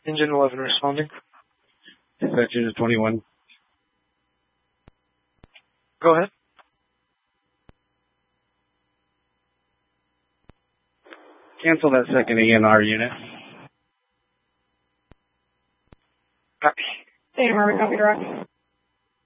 Engine 11 responding. Dispatch Engine 21. Go ahead. Cancel that second ENR unit. Copy. State of Marvin, copy direct.